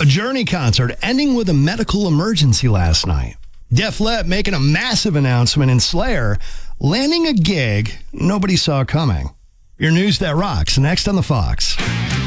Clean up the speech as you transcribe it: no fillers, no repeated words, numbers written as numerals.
A Journey concert ending with a medical emergency last night. Def Leppard making a massive announcement, in Slayer landing a gig nobody saw coming. Your news that rocks next on the Fox.